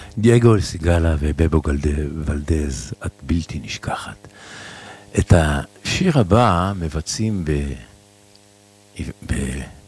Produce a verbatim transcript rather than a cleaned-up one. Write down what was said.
דייגו סיגלה ובבו ולדז, את בלתי נשכחת. את השיר הבא מבצעים ב... ב...